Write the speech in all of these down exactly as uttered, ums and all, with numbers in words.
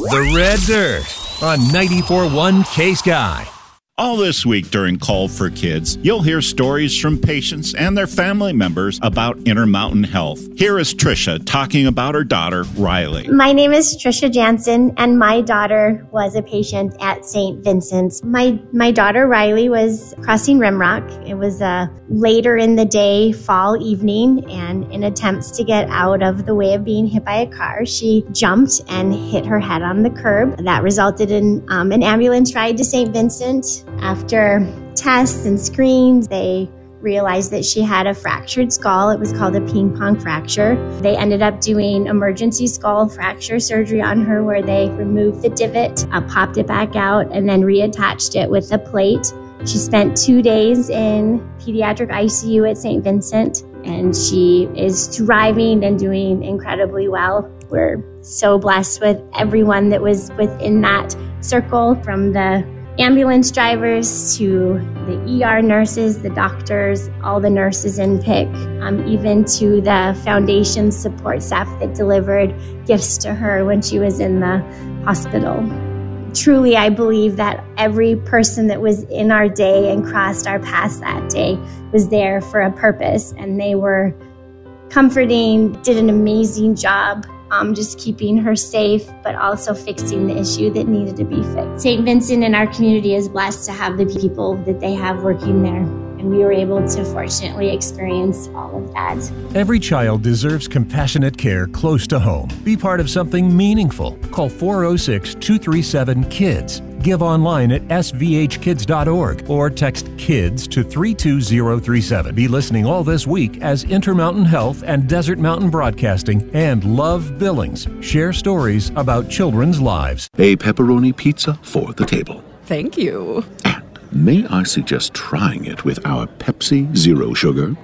The Red Dirt on ninety-four point one K-Sky. All this week during Call for Kids, you'll hear stories from patients and their family members about Intermountain Health. Here is Tricia talking about her daughter, Riley. My name is Tricia Jansen, and my daughter was a patient at Saint Vincent's. My my daughter, Riley, was crossing Rimrock. It was a later in the day fall evening, and in attempts to get out of the way of being hit by a car, she jumped and hit her head on the curb. That resulted in um, an ambulance ride to Saint Vincent. After tests and screens, they realized that she had a fractured skull. It was called a ping pong fracture. They ended up doing emergency skull fracture surgery on her, where they removed the divot, uh, popped it back out, and then reattached it with a plate. She spent two days in pediatric I C U at Saint Vincent, and she is thriving and doing incredibly well. We're so blessed with everyone that was within that circle, from the ambulance drivers to the E R nurses, the doctors, all the nurses in P I C, um, even to the foundation support staff that delivered gifts to her when she was in the hospital. Truly, I believe that every person that was in our day and crossed our paths that day was there for a purpose, and they were comforting, did an amazing job. Um, just keeping her safe, but also fixing the issue that needed to be fixed. Saint Vincent in our community is blessed to have the people that they have working there, and we were able to fortunately experience all of that. Every child deserves compassionate care close to home. Be part of something meaningful. Call four oh six, two three seven, KIDS. Give online at s v h kids dot org or text KIDS to three two zero three seven. Be listening all this week as Intermountain Health and Desert Mountain Broadcasting and Love Billings share stories about children's lives. A pepperoni pizza for the table. Thank you. And may I suggest trying it with our Pepsi Zero Sugar?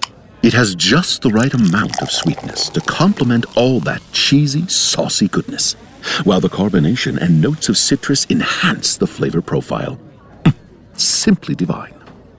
It has just the right amount of sweetness to complement all that cheesy, saucy goodness, while the carbonation and notes of citrus enhance the flavor profile. Simply divine.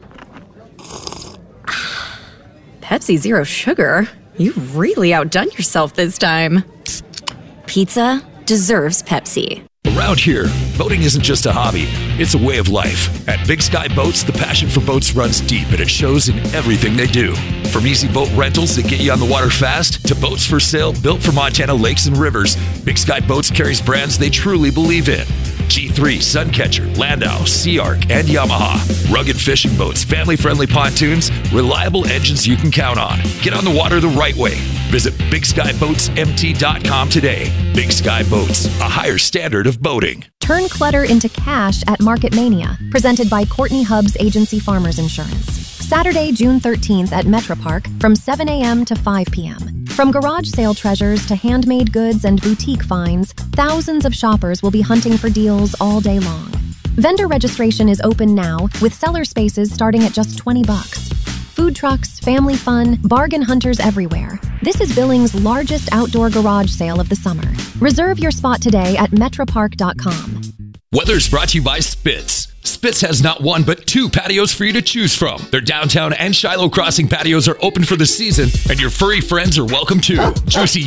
Pepsi Zero Sugar? You've really outdone yourself this time. Pizza deserves Pepsi. Around here, boating isn't just a hobby, it's a way of life. At Big Sky Boats, the passion for boats runs deep, and it shows in everything they do. From easy boat rentals that get you on the water fast, to boats for sale built for Montana lakes and rivers, Big Sky Boats carries brands they truly believe in. G three, Suncatcher, Landau, Sea Arc, and Yamaha. Rugged fishing boats, family-friendly pontoons, reliable engines you can count on. Get on the water the right way. Visit big sky boats m t dot com today. Big Sky Boats, a higher standard of boating. Turn clutter into cash at Market Mania, presented by Courtney Hubbs Agency Farmers Insurance. Saturday, June thirteenth at Metro Park from seven a.m. to five p.m. From garage sale treasures to handmade goods and boutique finds, thousands of shoppers will be hunting for deals all day long. Vendor registration is open now, with seller spaces starting at just twenty bucks. Food trucks, family fun, bargain hunters everywhere. This is Billings' largest outdoor garage sale of the summer. Reserve your spot today at metro park dot com. Weather's brought to you by Spitz. Spitz has not one, but two patios for you to choose from. Their downtown and Shiloh Crossing patios are open for the season, and your furry friends are welcome too. Juicy